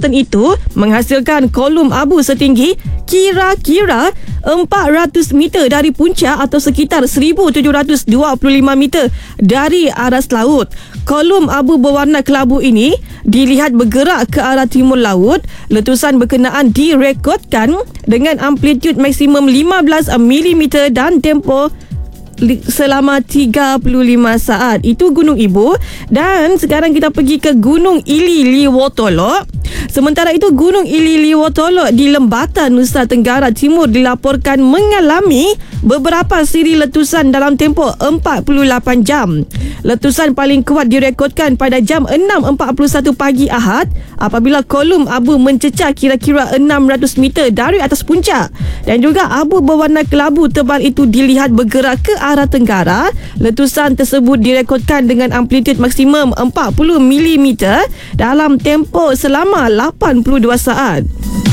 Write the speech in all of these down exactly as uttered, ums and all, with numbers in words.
Selatan itu menghasilkan kolom abu setinggi kira-kira empat ratus meter dari puncak atau sekitar seribu tujuh ratus dua puluh lima meter dari aras laut. Kolom abu berwarna kelabu ini dilihat bergerak ke arah timur laut. Letusan berkenaan direkodkan dengan amplitud maksimum lima belas milimeter dan tempoh selama tiga puluh lima saat. Itu Gunung Ibu. Dan sekarang kita pergi ke Gunung Ili Liwotolok. Sementara itu, Gunung Ili Liwotolok di Lembatan, Nusa Tenggara Timur dilaporkan mengalami beberapa siri letusan dalam tempoh empat puluh lapan jam. Letusan paling kuat direkodkan pada jam enam empat puluh satu pagi Ahad apabila kolom abu mencecah kira-kira enam ratus meter dari atas puncak. Dan juga abu berwarna kelabu tebal itu dilihat bergerak ke arah tenggara. Letusan tersebut direkodkan dengan amplitud maksimum empat puluh milimeter dalam tempoh selama lapan puluh dua saat.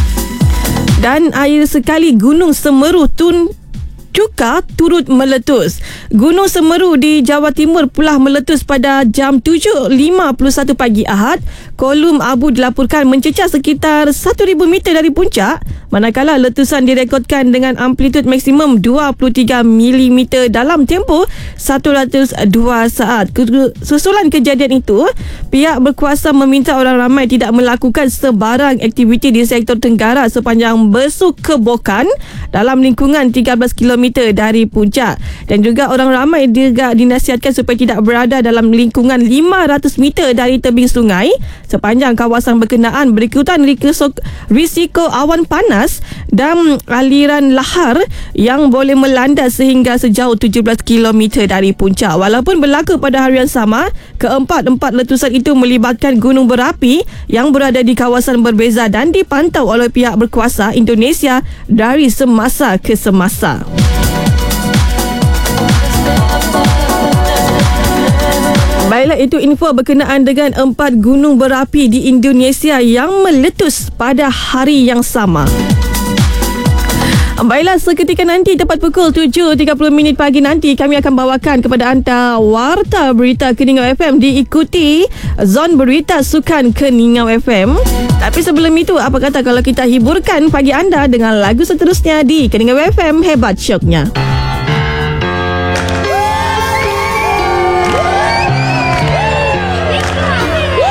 Dan air sekali Gunung Semeru Tun juga turut meletus. Gunung Semeru di Jawa Timur pula meletus pada jam tujuh lima puluh satu pagi Ahad. Kolom abu dilaporkan mencecah sekitar seribu meter dari puncak, manakala letusan direkodkan dengan amplitud maksimum dua puluh tiga milimeter dalam tempoh seratus dua saat. Susulan kejadian itu, pihak berkuasa meminta orang ramai tidak melakukan sebarang aktiviti di sektor tenggara sepanjang bersukebokan dalam lingkungan tiga belas kilometer dari puncak. Dan juga orang ramai juga dinasihatkan supaya tidak berada dalam lingkungan lima ratus meter dari tebing sungai sepanjang kawasan berkenaan, berikutan risiko awan panas dan aliran lahar yang boleh melanda sehingga sejauh tujuh belas kilometer dari puncak. Walaupun berlaku pada hari yang sama, keempat-empat letusan itu melibatkan gunung berapi yang berada di kawasan berbeza dan dipantau oleh pihak berkuasa Indonesia dari semasa ke semasa. Baiklah, itu info berkenaan dengan empat gunung berapi di Indonesia yang meletus pada hari yang sama. Baiklah, seketika nanti tepat pukul tujuh tiga puluh minit pagi nanti kami akan bawakan kepada anda Warta Berita Keningau F M, diikuti Zon Berita Sukan Keningau F M. Tapi sebelum itu, apa kata kalau kita hiburkan pagi anda dengan lagu seterusnya di Keningau F M Hebat Syoknya.